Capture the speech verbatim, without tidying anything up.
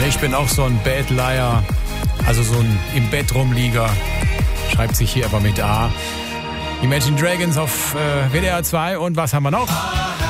Ich bin auch so ein Bad Liar, also so ein im Bett rumlieger. Schreibt sich hier aber mit A. Imagine Dragons auf äh, W D R zwei. Und was haben wir noch?